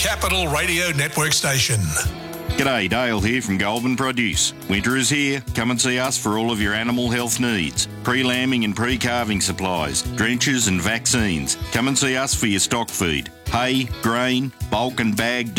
Capital Radio Network station. G'day, Dale here from Goulburn Produce. Winter is here. Come and see us for all of your animal health needs. Pre-lambing and pre-calving supplies, drenches and vaccines. Come and see us for your stock feed. Hay, grain, bulk and bag